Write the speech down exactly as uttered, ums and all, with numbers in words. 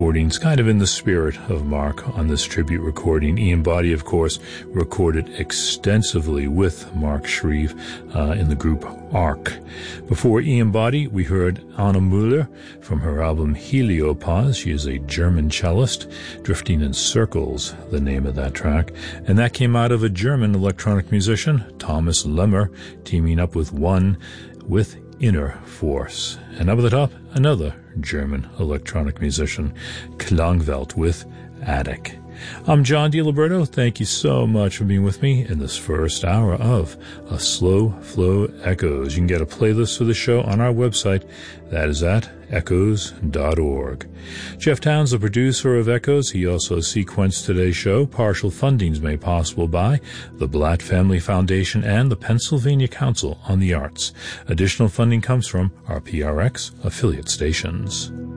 recordings, kind of in the spirit of Mark on this tribute recording. Ian Boddy, of course, recorded extensively with Mark Shreve uh, in the group Arc. Before Ian Boddy, we heard Anna Müller from her album Heliopause. She is a German cellist. Drifting in Circles, the name of that track. And that came out of a German electronic musician, Thomas Lemmer, teaming up with One with Inner Force. And up at the top, another German electronic musician, Klangwelt with Attic. I'm John DiLiberto. Thank you so much for being with me in this first hour of A Slow Flow Echoes. You can get a playlist for the show on our website. That is at echoes dot org. Jeff Towns, the producer of Echoes, he also sequenced today's show. Partial fundings made possible by the Blatt Family Foundation and the Pennsylvania Council on the Arts. Additional funding comes from our P R X affiliate stations.